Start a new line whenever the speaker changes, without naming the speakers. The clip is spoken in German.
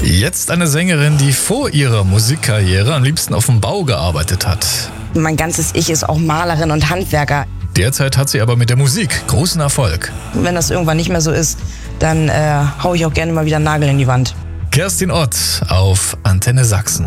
Jetzt eine Sängerin, die vor ihrer Musikkarriere am liebsten auf dem Bau gearbeitet hat.
Mein ganzes Ich ist auch Malerin und Handwerker.
Derzeit hat sie aber mit der Musik großen Erfolg.
Wenn das irgendwann nicht mehr so ist, dann hau ich auch gerne mal wieder einen Nagel in die Wand.
Kerstin Ott auf Antenne Sachsen.